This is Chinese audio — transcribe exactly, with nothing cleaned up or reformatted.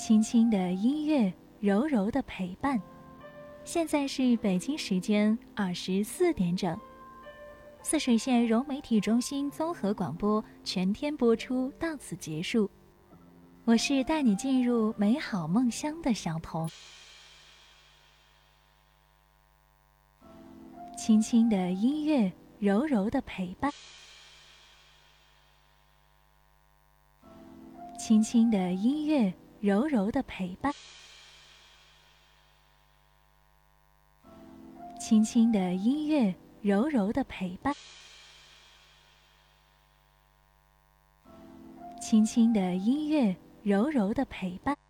轻轻的音乐，柔柔的陪伴。现在是北京时间二十四点整，泗水县融媒体中心综合广播全天播出到此结束。我是带你进入美好梦乡的小童。轻轻的音乐，柔柔的陪伴。轻轻的音乐，柔柔的陪伴。轻轻的音乐，柔柔的陪伴。轻轻的音乐，柔柔的陪伴。